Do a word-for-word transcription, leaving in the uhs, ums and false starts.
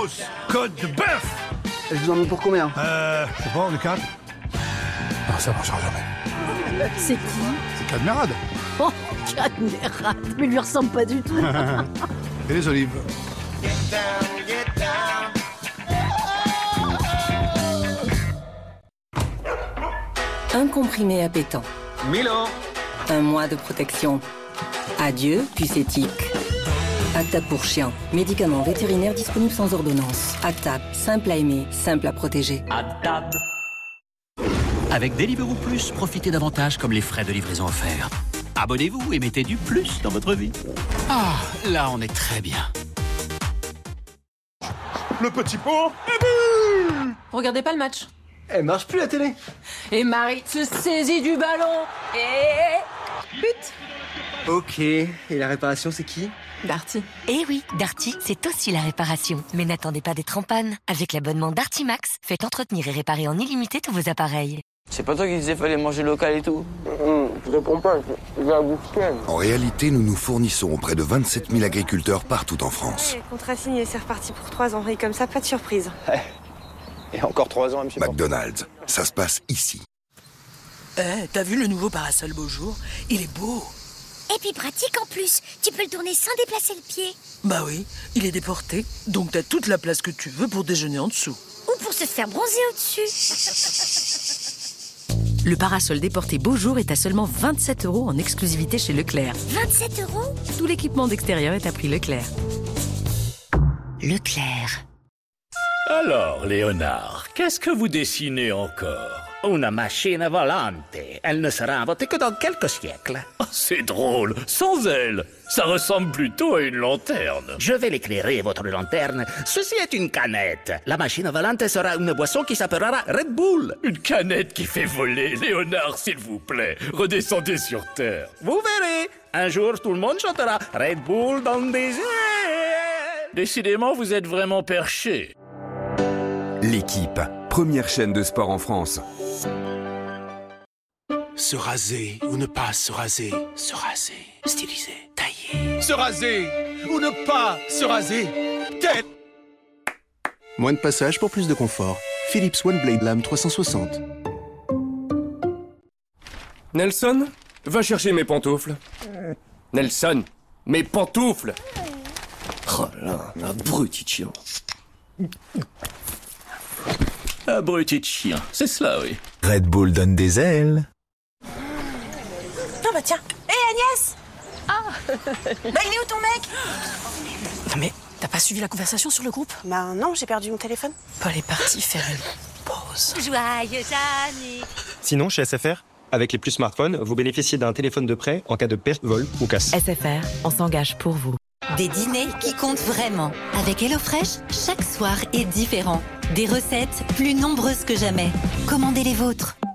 grosse côte de bœuf. Je vous en mets pour combien? Euh, je sais pas, on est quatre. Non, ça marchera jamais. C'est qui? C'est Cadmerade. Oh, Cadmerade, mais il lui ressemble pas du tout. Et les olives. Un comprimé appétant. Milan. Un mois de protection. Adieu, puce éthique. Acta pour chien. Médicament vétérinaire disponible sans ordonnance. Acta, simple à aimer, simple à protéger. Acta. Avec Deliveroo Plus, profitez davantage comme les frais de livraison offerts. Abonnez-vous et mettez du plus dans votre vie. Ah, là on est très bien. Le petit pot. Regardez pas le match. Elle marche plus la télé. Et Marie se saisit du ballon et... but. Ok, et la réparation c'est qui? Darty. Eh oui, Darty, c'est aussi la réparation. Mais n'attendez pas d'être en panne. Avec l'abonnement Darty Max, faites entretenir et réparer en illimité tous vos appareils. C'est pas toi qui disais fallait manger local et tout? Mmh, je réponds pas, je vais la bouffer. En réalité, nous nous fournissons auprès de vingt-sept mille agriculteurs partout en France. Ouais, contrat signé, c'est reparti pour trois ans. Et comme ça, pas de surprise. Ouais. Et encore trois ans à me supporter. McDonald's, ça se passe ici. Eh, hey, t'as vu le nouveau parasol beau jour? Il est beau. Et puis pratique en plus. Tu peux le tourner sans déplacer le pied. Bah oui, il est déporté. Donc t'as toute la place que tu veux pour déjeuner en dessous. Ou pour se faire bronzer au-dessus. Le parasol déporté Beaujour est à seulement vingt-sept euros en exclusivité chez Leclerc. vingt-sept euros? Tout l'équipement d'extérieur est à prix Leclerc. Leclerc. Alors, Léonard, qu'est-ce que vous dessinez encore? Una machine volante. Elle ne sera inventée que dans quelques siècles. Oh, c'est drôle, sans elle. Ça ressemble plutôt à une lanterne. Je vais l'éclairer, votre lanterne. Ceci est une canette. La machine volante sera une boisson qui s'appellera Red Bull. Une canette qui fait voler. Léonard, s'il vous plaît, redescendez sur Terre. Vous verrez. Un jour, tout le monde chantera Red Bull dans des airs. Décidément, vous êtes vraiment perché. L'équipe, première chaîne de sport en France. Se raser ou ne pas se raser. Se raser. Styliser. Tailler. Se raser ou ne pas se raser. Tête. Moins de passage pour plus de confort. Philips One Blade Lame trois cent soixante. Nelson, va chercher mes pantoufles. Nelson, mes pantoufles. Oh là, abruti de chien. Abruti de chien, c'est cela, oui. Red Bull donne des ailes. Non bah tiens. Hé hey, Agnès. Ah. Bah il est où ton mec? Non mais, t'as pas suivi la conversation sur le groupe? Bah non, j'ai perdu mon téléphone. Paul est parti faire une pause. Joyeux anniversaire. Sinon, chez S F R, avec les plus smartphones, vous bénéficiez d'un téléphone de prêt en cas de perte, vol ou casse. S F R, on s'engage pour vous. Des dîners qui comptent vraiment. Avec HelloFresh, chaque soir est différent. Des recettes plus nombreuses que jamais. Commandez les vôtres.